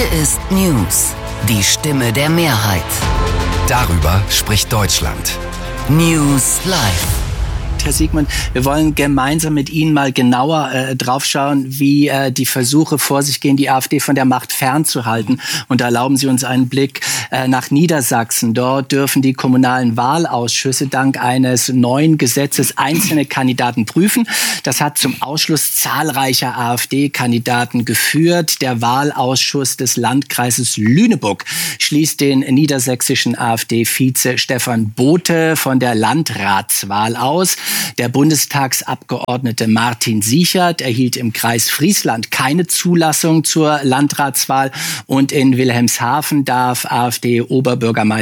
Hier ist News, die Stimme der Mehrheit. Darüber spricht Deutschland. News Live. Herr Siegmund, wir wollen gemeinsam mit Ihnen mal genauer draufschauen, wie die Versuche vor sich gehen, die AfD von der Macht fernzuhalten. Und da erlauben Sie uns einen Blick nach Niedersachsen. Dort dürfen die kommunalen Wahlausschüsse dank eines neuen Gesetzes einzelne Kandidaten prüfen. Das hat zum Ausschluss zahlreicher AfD-Kandidaten geführt. Der Wahlausschuss des Landkreises Lüneburg schließt den niedersächsischen AfD-Vize Stefan Bote von der Landratswahl aus. Der Bundestagsabgeordnete Martin Sichert erhielt im Kreis Friesland keine Zulassung zur Landratswahl und in Wilhelmshaven darf AfD-Oberbürgermeister